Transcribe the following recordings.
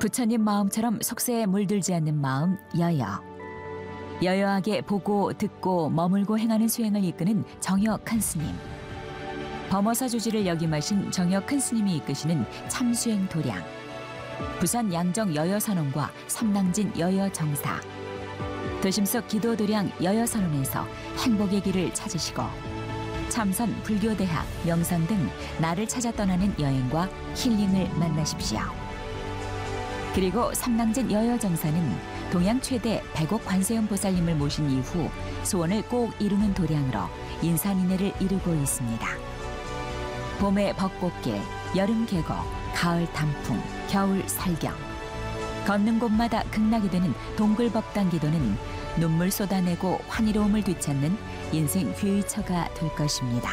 부처님 마음처럼 속세에 물들지 않는 마음 여여. 여여하게 보고 듣고 머물고 행하는 수행을 이끄는 정여 큰 스님. 범어사 조지를 역임하신 정여 큰 스님이 이끄시는 참수행 도량. 부산 양정 여여선원과 삼낭진 여여정사. 도심속 기도도량 여여선원에서 행복의 길을 찾으시고 참선 불교대학 명상 등 나를 찾아 떠나는 여행과 힐링을 만나십시오. 그리고 삼낭진 여여정사는 동양 최대 백옥 관세음 보살님을 모신 이후 소원을 꼭 이루는 도량으로 인산인해를 이루고 있습니다. 봄의 벚꽃길, 여름 계곡, 가을 단풍, 겨울 살경. 걷는 곳마다 극락이 되는 동굴법당 기도는 눈물 쏟아내고 환희로움을 되찾는 인생 휘처가 될 것입니다.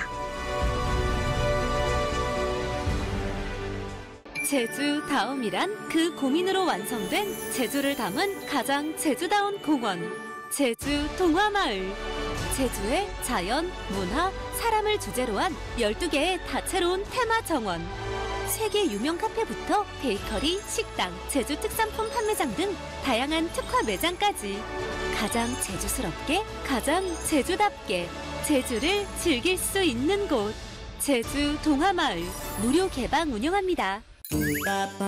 제주 다음이란 그 고민으로 완성된 제주를 담은 가장 제주다운 공원, 제주 동화마을. 제주의 자연, 문화, 사람을 주제로 한 12개의 다채로운 테마 정원. 세계 유명 카페부터 베이커리, 식당, 제주 특산품 판매장 등 다양한 특화 매장까지 가장 제주스럽게, 가장 제주답게 제주를 즐길 수 있는 곳. 제주 동화마을 무료 개방 운영합니다.